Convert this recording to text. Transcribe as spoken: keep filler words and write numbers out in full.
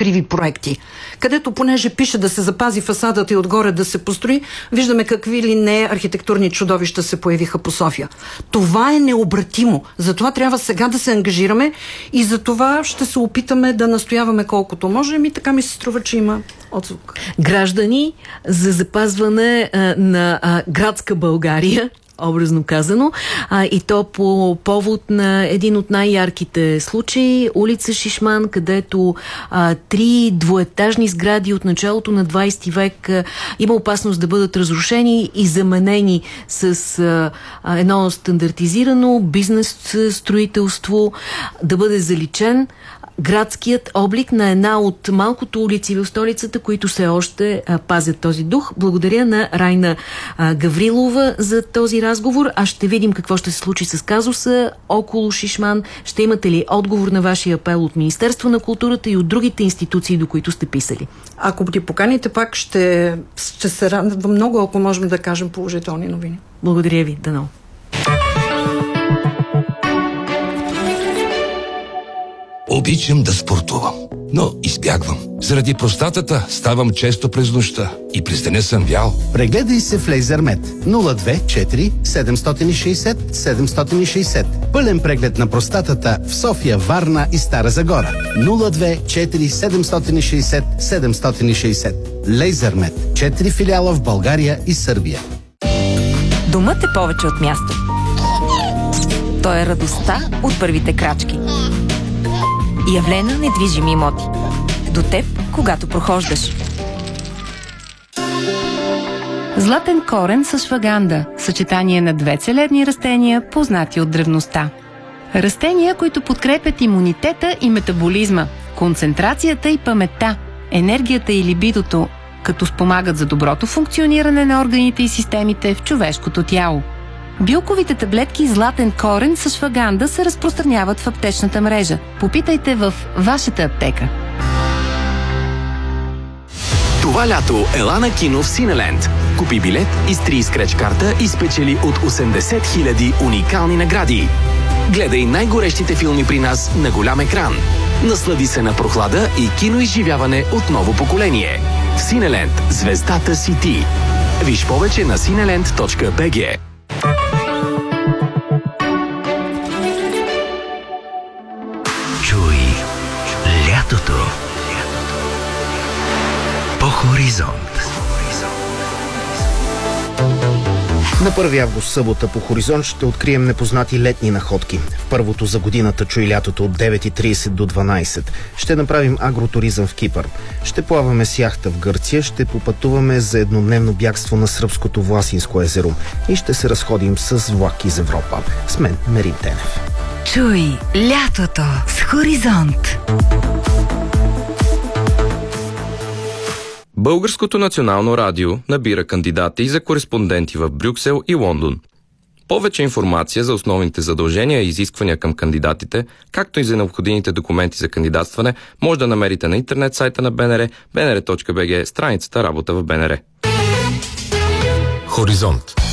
криви проекти, където понеже пише да се запази фасадата и отгоре да се построи, виждаме какви ли не архитектурни чудовища се появиха по София. Това е необратимо. Затова трябва сега да се ангажираме и за това ще се опитаме да настояваме колкото можем и така ми се струва, че има отзвук. Граждани за запазване а, на а, градска България, образно казано, а, и то по повод на един от най-ярките случаи, улица Шишман, където а, три двуетажни сгради от началото на двайсети век а, има опасност да бъдат разрушени и заменени с а, а, едно стандартизирано бизнес строителство, да бъде заличен градският облик на една от малкото улици в столицата, които все още а, пазят този дух. Благодаря на Райна а, Гаврилова за този разговор. А ще видим какво ще се случи с казуса около Шишман. Ще имате ли отговор на вашия апел от Министерство на културата и от другите институции, до които сте писали? Ако ти поканите, пак ще, ще се радвам много, ако можем да кажем положителни новини. Благодаря ви. Дано. Обичам да спортувам, но избягвам. Заради простатата ставам често през нощта и през деня съм вял. Прегледай се в Лейзермет нула две четири седемстотин и шейсет седемстотин и шейсет. Пълен преглед на простатата в София, Варна и Стара Загора. нула две четири седемстотин и шейсет седемстотин и шейсет. Лейзермет. Четири филиала в България и Сърбия. Домът е повече от място. Той е радостта от първите крачки. Явлена недвижими имоти. До теб, когато прохождаш. Златен корен с шваганда. Съчетание на две целебни растения, познати от древността. Растения, които подкрепят имунитета и метаболизма, концентрацията и паметта, енергията и либидото, като спомагат за доброто функциониране на органите и системите в човешкото тяло. Билковите таблетки Златен корен с шваганда се разпространяват в аптечната мрежа. Попитайте в вашата аптека. Това лято ела на кино в Синеленд. Купи билет, изтри скреч карта и спечели от осемдесет хиляди уникални награди. Гледай най-горещите филми при нас на голям екран. Наслади се на прохлада и киноизживяване от ново поколение. В Синеленд звездата си ти. Виж повече на синеленд точка би джи. Чуй лятото по Хоризонт. На първи август, събота, по Хоризонт ще открием непознати летни находки. В първото за годината Чуй лятото от девет и трийсет до дванайсет. Ще направим агротуризъм в Кипър. Ще плаваме с яхта в Гърция, ще попътуваме за еднодневно бягство на сръбското Власинско езеро и ще се разходим с влак из Европа. С мен Мерин Тенев. Чуй лятото с Хоризонт. Българското национално радио набира кандидати за кореспонденти в Брюксел и Лондон. Повече информация за основните задължения и изисквания към кандидатите, както и за необходимите документи за кандидатстване, може да намерите на интернет сайта на БНР, бнр точка би джи, страницата Работа в БНР. Хоризонт.